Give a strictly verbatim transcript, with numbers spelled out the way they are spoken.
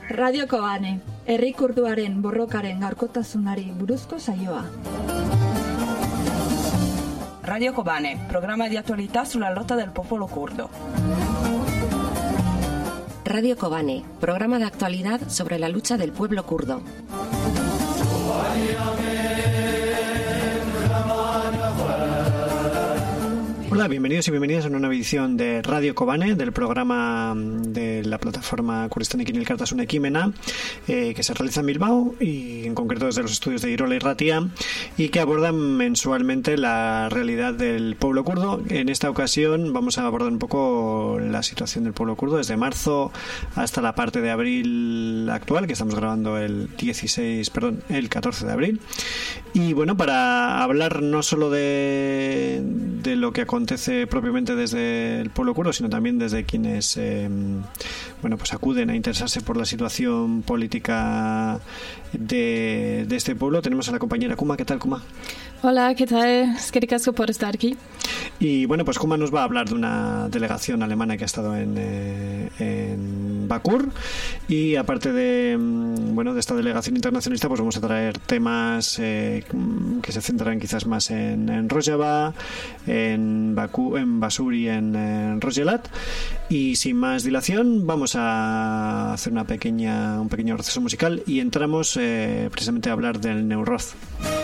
Radio Kobane, herri kurduaren borrokaren gaurkotasunari buruzko saioa. Radio Kobane, programa di attualità sulla lotta del popolo curdo. Radio Kobane, programa de actualidad sobre la lucha del pueblo kurdo. Hola, bienvenidos y bienvenidas a una nueva edición de Radio Kobane, del programa de la plataforma Kurdistanekin Elkartasun Ekimena, eh, que se realiza en Bilbao y en concreto desde los estudios de Irola y Ratia, y que abordan mensualmente la realidad del pueblo kurdo. En esta ocasión vamos a abordar un poco la situación del pueblo kurdo desde marzo hasta la parte de abril actual, que estamos grabando el dieciséis, perdón, el catorce de abril. Y bueno, para hablar no solo de, de lo que acontece propiamente desde el pueblo kurdo, sino también desde quienes eh, bueno, pues acuden a interesarse por la situación política de, de este pueblo, tenemos a la compañera Kuma. ¿Qué tal, Kuma? Hola, ¿qué tal? Es que ricasco por estar aquí. Y bueno, pues Kuma nos va a hablar de una delegación alemana que ha estado en, eh, en Bakur, y aparte de bueno de esta delegación internacionalista, pues vamos a traer temas eh, que se centran quizás más en, en Rojava, en Bakú, en Basur y en, en Rojelat. Y sin más dilación vamos a hacer una pequeña un pequeño receso musical y entramos eh, precisamente a hablar del Neuroth.